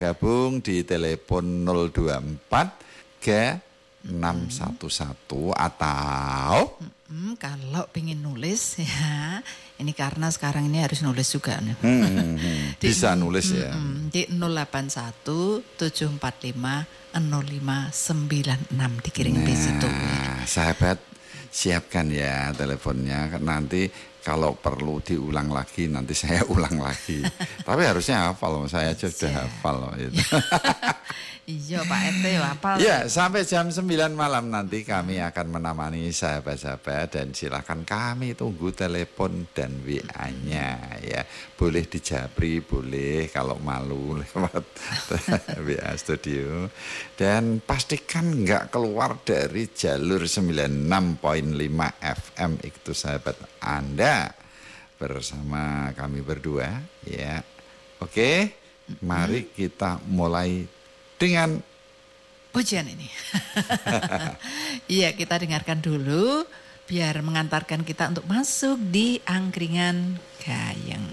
gabung di telepon 024 611 atau kalau pengen nulis ya, ini karena sekarang ini harus nulis juga nih. Bisa nulis ya. Di 081 745 0596 dikirim di situ. Nah, sahabat siapkan ya teleponnya, nanti kalau perlu diulang lagi nanti saya ulang lagi. Tapi harusnya hafal, saya aja sudah hafal loh itu. Iya Pak RT hafal. Ya, sampai jam 9 malam nanti kami akan menemani sahabat-sahabat dan silakan kami tunggu telepon dan WA-nya ya. Boleh dijabri, boleh kalau malu lewat WA studio. Dan pastikan nggak keluar dari jalur 96.5 FM itu sahabat Anda bersama kami berdua ya. Oke, mari kita mulai dengan pujian ini. Iya, kita dengarkan dulu biar mengantarkan kita untuk masuk di angkringan Gayeng.